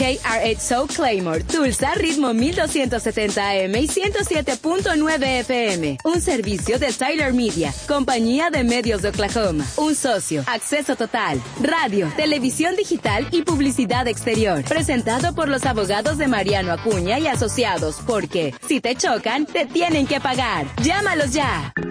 KRHO Claymore, Tulsa, ritmo 1270 AM y 107.9 FM. Un servicio de Tyler Media, compañía de medios de Oklahoma. Un socio, acceso total, radio, televisión digital y publicidad exterior. Presentado por los abogados de Mariano Acuña y Asociados, porque si te chocan, te tienen que pagar. Llámalos ya.